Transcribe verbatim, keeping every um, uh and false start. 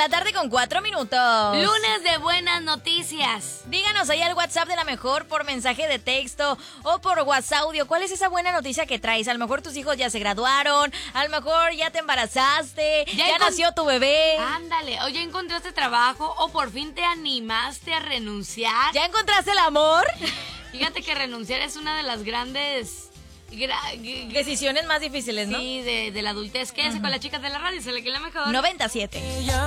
la tarde con cuatro minutos. Lunes de buenas noticias. Díganos ahí al WhatsApp de La Mejor por mensaje de texto o por WhatsApp audio. ¿Cuál es esa buena noticia que traes? A lo mejor tus hijos ya se graduaron, a lo mejor ya te embarazaste, ya, ya encont- nació tu bebé. Ándale, o ya encontraste trabajo o por fin te animaste a renunciar. ¿Ya encontraste el amor? Fíjate que renunciar es una de las grandes... Gra- decisiones más difíciles, ¿no? Sí, de, de la adultez. Quédese uh-huh. con las chicas de la radio, se le que la mejor. noventa y siete.